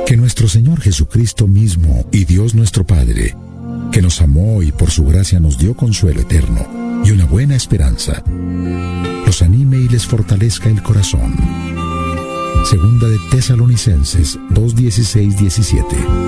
Que nuestro Señor Jesucristo mismo y Dios nuestro Padre, que nos amó y por su gracia nos dio consuelo eterno y una buena esperanza, los anime y les fortalezca el corazón. Segunda de Tesalonicenses 2:16-17.